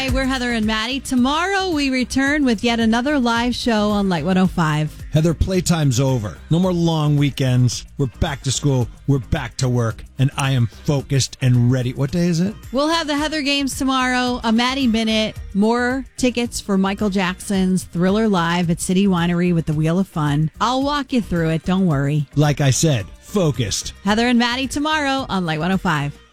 Hi, we're Heather and Maddie. Tomorrow we return with yet another live show on Light 105. Heather, playtime's over. No more long weekends. We're back to school. We're back to work. And I am focused and ready. What day is it? We'll have the Heather Games tomorrow, a Maddie Minute, more tickets for Michael Jackson's Thriller Live at City Winery with the Wheel of Fun. I'll walk you through it. Don't worry. Like I said, focused. Heather and Maddie tomorrow on Light 105.